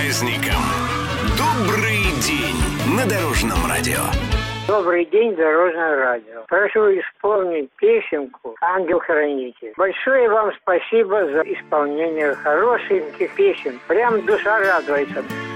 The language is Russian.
праздником! Добрый день на Дорожном радио. Добрый день, Дорожное радио. Прошу исполнить песенку «Ангел-хранитель». Большое вам спасибо за исполнение хороших песен. Прям душа радуется.